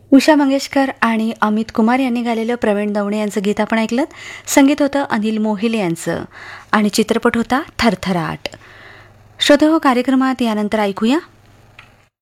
उषा मंगेशकर आणि अमित कुमार यांनी गायलेलं प्रवीण दवणे यांचं गीत आपण ऐकलं. संगीत होतं अनिल मोहिले यांचं आणि चित्रपट होता थरथराट. श्रोते हो, कार्यक्रमात यानंतर ऐकूया